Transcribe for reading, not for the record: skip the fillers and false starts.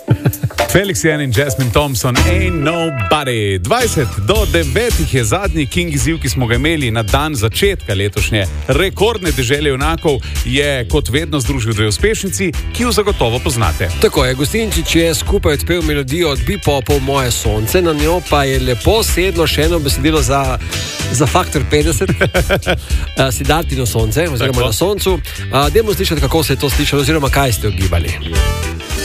Felix Jan in Jasmine Thompson, Ain't Nobody. 20-9 je zadnji King izziv, ki smo ga imeli na dan začetka letošnje rekordne dežele junakov, je kot vedno združil dve uspešnici, ki jo zagotovo poznate. Tako je, Gostinčič je skupaj odpel melodijo od Bipopov Moje sonce, na njo pa je lepo sedlo še eno besedilo za faktor 50, Siddhartino sonce, oziroma tako. Na soncu. Dajmo slišati, kako se je to slišalo, oziroma kaj ste ugibali.